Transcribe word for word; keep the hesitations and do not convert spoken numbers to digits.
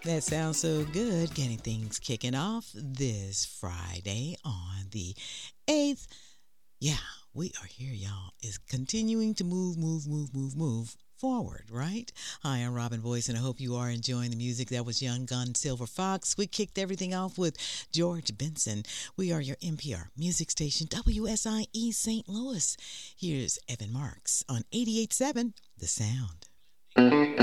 That sounds so good. Getting things kicking off this Friday on the eighth. Yeah, we are here, y'all. Is continuing to move, move, move, move, move forward, right? Hi, I'm Robin Boyce, and I hope you are enjoying the music. That was Young Gun, Silver Fox. We kicked everything off with George Benson. We are your N P R music station, W S I E Saint Louis. Here's Evan Marks on eighty-eight point seven The Sound.